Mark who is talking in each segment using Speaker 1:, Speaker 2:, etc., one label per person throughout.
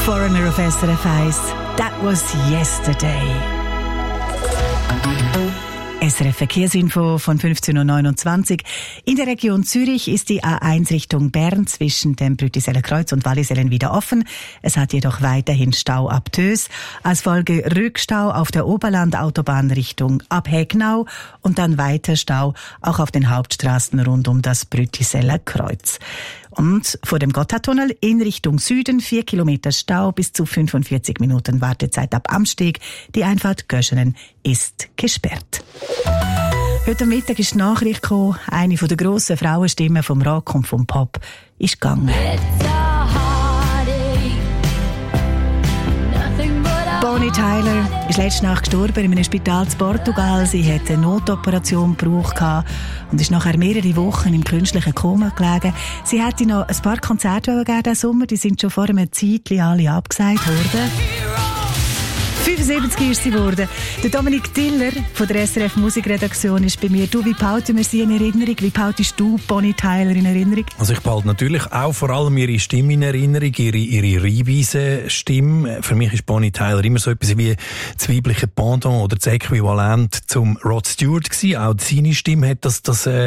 Speaker 1: Foreigner auf SRF 1. That was yesterday. SRF Verkehrsinfo von 15.29 Uhr. In der Region Zürich ist die A1 Richtung Bern zwischen dem Brüttiseller Kreuz und Wallisellen wieder offen. Es hat jedoch weiterhin Stau ab Tös. Als Folge Rückstau auf der Oberlandautobahn Richtung Abhägnau und dann weiter Stau auch auf den Hauptstraßen rund um das Brüttiseller Kreuz. Und vor dem Gotthardtunnel in Richtung Süden 4 Kilometer Stau, bis zu 45 Minuten Wartezeit ab Amsteg. Die Einfahrt Göschenen ist gesperrt. Heute Mittag ist die Nachricht gekommen, eine der grossen Frauenstimmen vom Rock und vom Pop ist gegangen. Bonnie Tyler ist letzte Nacht gestorben in einem Spital in Portugal. Sie hatte eine Notoperation gebraucht und ist nachher mehrere Wochen im künstlichen Koma gelegen. Sie hätte noch ein paar Konzerte gegeben diesen Sommer, die sind schon vor einem Zeitchen alle abgesagt worden. 75 ist sie geworden. Der Dominik Tiller von der SRF Musikredaktion ist bei mir. Du, wie behalten wir sie in Erinnerung? Wie behaltest du Bonnie Tyler in Erinnerung?
Speaker 2: Also ich behalte natürlich auch vor allem ihre Stimme in Erinnerung, ihre Rheinweisen-Stimme. Für mich ist Bonnie Tyler immer so etwas wie das weibliche Pendant oder das Äquivalent zum Rod Stewart gewesen. Auch seine Stimme hat das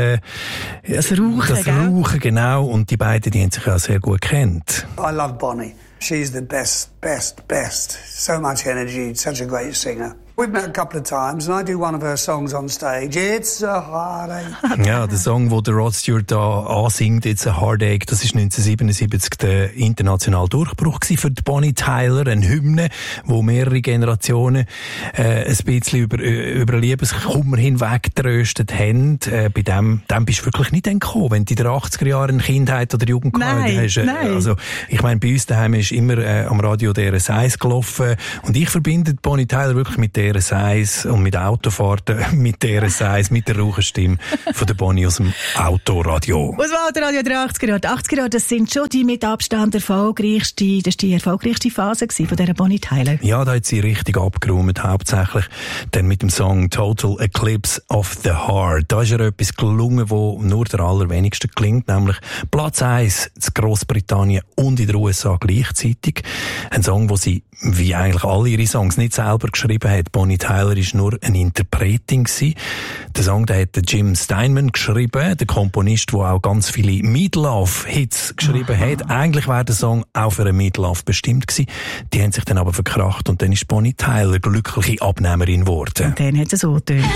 Speaker 2: Rauchen, genau. Und die beiden, die haben sich auch sehr gut kennt.
Speaker 3: I love Bonnie. She's the best. So much energy, such a great singer. We've met a couple of times and I do one of her songs on stage. It's a heartache.
Speaker 2: Ja, der Song, wo der Rod Stewart da ansingt, It's a Heartache, das ist 1977 der internationale Durchbruch gewesen für die Bonnie Tyler, eine Hymne, wo mehrere Generationen ein bisschen über Liebeskummer hinweg tröstet haben. Bei dem bist du wirklich nicht gekommen, wenn du in den 80er Jahren eine Kindheit oder Jugend gehabt hast.
Speaker 1: Nein.
Speaker 2: Also, ich meine, bei uns daheim ist immer am Radio DRS1 gelaufen und ich verbinde Bonnie Tyler wirklich mit DRS1 und mit Autofahrten, mit DRS1, mit der Raucherstimme von der Bonnie aus dem Autoradio.
Speaker 1: Aus dem Autoradio der 80er Jahre. Die 80er Jahre, das sind schon die mit Abstand erfolgreichste Phase von dieser Bonnie Tyler.
Speaker 2: Ja, da hat sie richtig abgeräumt, hauptsächlich dann mit dem Song Total Eclipse of the Heart. Da ist ihr etwas gelungen, wo nur der allerwenigste klingt, nämlich Platz 1 in Grossbritannien und in den USA gleichzeitig. Ein Song, wo sie, wie eigentlich alle ihre Songs, nicht selber geschrieben hat. Bonnie Tyler war nur eine Interpretin gewesen. Der Song, den hat Jim Steinman geschrieben, der Komponist, der auch ganz viele Meatloaf-Hits geschrieben hat. Eigentlich wäre der Song auch für einen Meatloaf bestimmt gewesen. Die haben sich dann aber verkracht und dann ist Bonnie Tyler glückliche Abnehmerin geworden.
Speaker 1: Und dann hat es so getönt.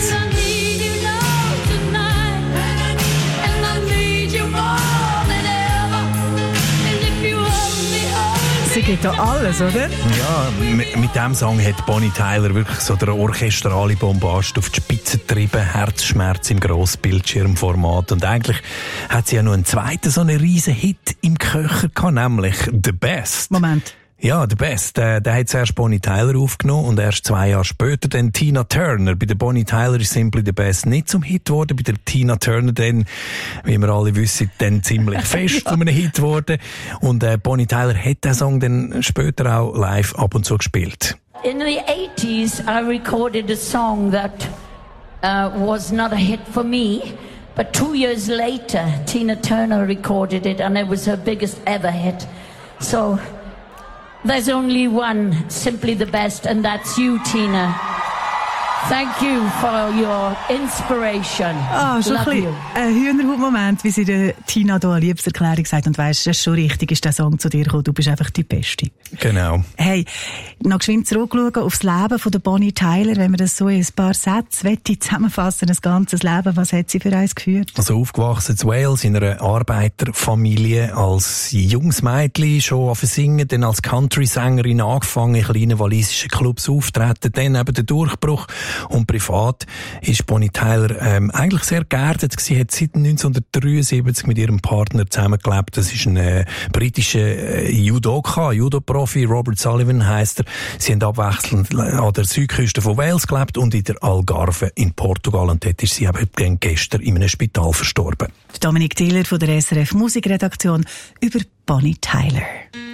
Speaker 1: Sie geht da alles, oder?
Speaker 2: Ja, mit diesem Song hat Bonnie Tyler wirklich so der orchestrale Bombast auf die Spitze getrieben, Herzschmerz im Grossbildschirmformat. Und eigentlich hat sie ja noch einen zweiten so einen riesen Hit im Köcher gehabt, nämlich The Best.
Speaker 1: Moment.
Speaker 2: Ja, The Best. Der hat zuerst Bonnie Tyler aufgenommen und erst 2 Jahre später dann Tina Turner. Bei der Bonnie Tyler ist Simply The Best nicht zum Hit geworden. Bei der Tina Turner dann, wie wir alle wissen, dann ziemlich fest zu einem Hit geworden. Und Bonnie Tyler hat den Song dann später auch live ab und zu gespielt.
Speaker 4: In the 80s, I recorded a song that was not a hit for me. But 2 years later, Tina Turner recorded it and it was her biggest ever hit. So there's only one, Simply the Best, and that's you, Tina. Thank you for your inspiration.
Speaker 1: Schon ein Hühnerhaut-Moment, wie sie der Tina hier eine Liebeserklärung sagt. Und weisst, das ist schon richtig, ist der Song zu dir gekommen. Du bist einfach die Beste.
Speaker 2: Genau.
Speaker 1: Hey, noch geschwind zurückschauen aufs Leben von der Bonnie Tyler, wenn wir das so in ein paar Sätze zusammenfassen, das ganze Leben. Was hat sie für eins geführt?
Speaker 2: Also aufgewachsen in Wales, in einer Arbeiterfamilie, als junges Mädchen schon singen, dann als Country-Sängerin angefangen, in kleinen walisischen Clubs auftreten, dann eben der Durchbruch. Und privat ist Bonnie Tyler eigentlich sehr geerdet gewesen, hat seit 1973 mit ihrem Partner zusammengelebt. Das ist ein britischer Judo-Profi, Robert Sullivan heisst er. Sie haben abwechselnd an der Südküste von Wales gelebt und in der Algarve in Portugal. Und dort ist sie eben gestern in einem Spital verstorben.
Speaker 1: Dominik Tiller von der SRF Musikredaktion über Bonnie Tyler.